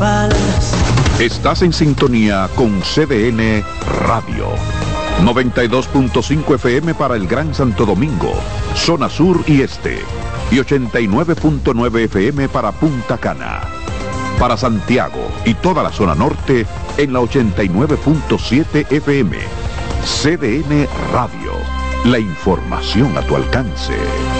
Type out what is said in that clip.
espaldas. Estás en sintonía con CDN Radio. 92.5 FM para el Gran Santo Domingo, zona sur y este. Y 89.9 FM para Punta Cana. Para Santiago y toda la zona norte en la 89.7 FM. CDN Radio. La información a tu alcance.